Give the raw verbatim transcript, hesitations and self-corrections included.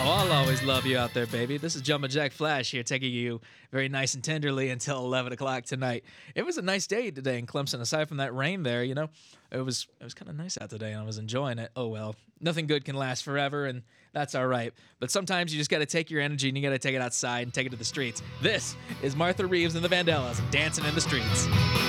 Oh, I'll always love you out there, baby. This is Jumpin' Jack Flash here, taking you very nice and tenderly until eleven o'clock tonight. It was a nice day today in Clemson. Aside from that rain there, you know, it was it was kind of nice out today, and I was enjoying it. Oh well, nothing good can last forever, and that's all right. But sometimes you just got to take your energy and you got to take it outside and take it to the streets. This is Martha Reeves and the Vandellas dancing in the streets.